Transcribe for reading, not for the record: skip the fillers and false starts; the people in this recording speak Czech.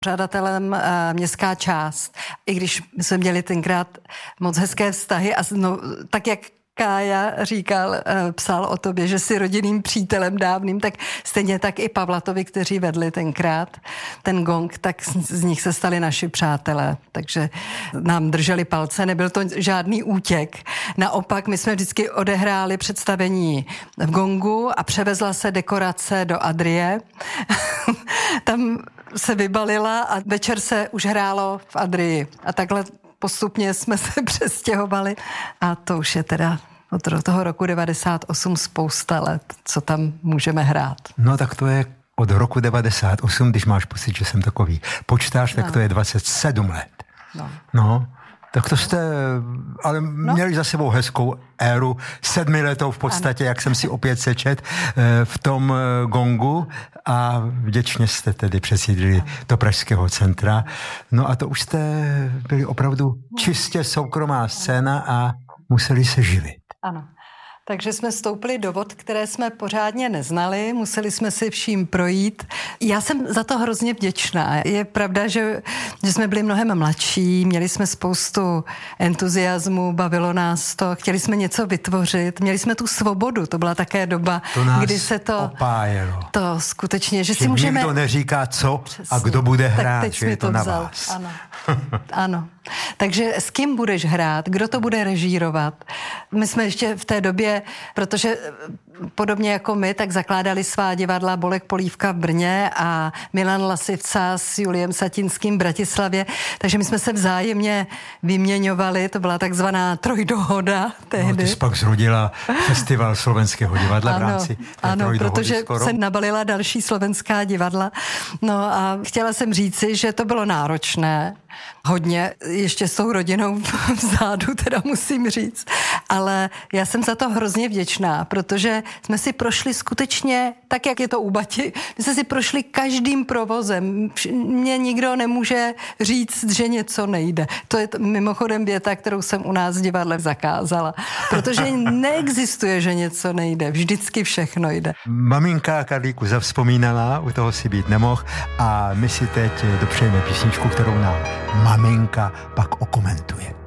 Žadatelem městská část, i když my jsme měli tenkrát moc hezké vztahy a tak jak Kája psal o tobě, že jsi rodinným přítelem dávným, tak stejně tak i Pavlatovi, kteří vedli tenkrát ten gong, tak z nich se stali naši přátelé. Takže nám drželi palce, nebyl to žádný útěk. Naopak, my jsme vždycky odehráli představení v gongu a převezla se dekorace do Adrie. Tam se vybalila a večer se už hrálo v Adrii. A takhle postupně jsme se přestěhovali a to už je teda od toho roku 98 spousta let, co tam můžeme hrát. No tak to je od roku 98, když máš pocit, že jsem takový počtář, tak to je 27 let. No. Tak to jste, ale měli za sebou hezkou éru, 7letou v podstatě, jak jsem si opět sečet v tom gongu a vděčně jste tedy přesídlili do Pražského centra. No a to už jste byli opravdu čistě soukromá scéna a museli se živit. Ano. Takže jsme vstoupili do vod, které jsme pořádně neznali, museli jsme si vším projít. Já jsem za to hrozně vděčná. Je pravda, že jsme byli mnohem mladší, měli jsme spoustu entuziasmu, bavilo nás to, chtěli jsme něco vytvořit, měli jsme tu svobodu, to byla také doba, kdy se to opájelo. To skutečně, že si můžeme... Nikdo neříká co a kdo bude hrát, že je to na vás. Ano. Ano. Takže s kým budeš hrát, kdo to bude režírovat? My jsme ještě v té době, protože podobně jako my, tak zakládali svá divadla Bolek Polívka v Brně a Milan Lasivca s Juliem Satinským v Bratislavě, takže my jsme se vzájemně vyměňovali, to byla takzvaná trojdohoda tehdy. No, ty jsi pak zrodila Festival slovenského divadla v rámci ano, protože se nabalila další slovenská divadla. No a chtěla jsem říci, že to bylo náročné, hodně, ještě s tou rodinou vzadu, teda musím říct, ale já jsem za to hrozně vděčná, protože jsme si prošli skutečně, tak jak je to u Bati, my jsme si prošli každým provozem. Mně nikdo nemůže říct, že něco nejde. To je mimochodem věta, kterou jsem u nás v divadle zakázala, protože neexistuje, že něco nejde, vždycky všechno jde. Maminka Karlíku zavzpomínala, u toho si být nemohl a my si teď dopřejeme písničku, kterou nám maminka pak okomentuje.